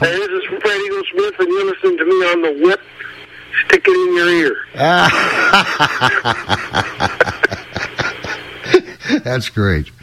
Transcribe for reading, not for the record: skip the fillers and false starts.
Hey, this is Fred Eagle Smith, and you're listening to me on the whip. Stick it in your ear. That's great.